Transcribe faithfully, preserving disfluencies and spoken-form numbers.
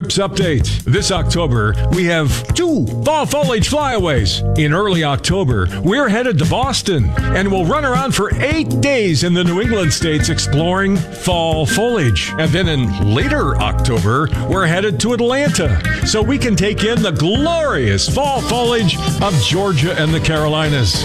Trips update. This October, we have two fall foliage flyaways. In early October, we're headed to Boston, and we'll run around for eight days in the New England states exploring fall foliage. And then in later October, we're headed to Atlanta, so we can take in the glorious fall foliage of Georgia and the Carolinas.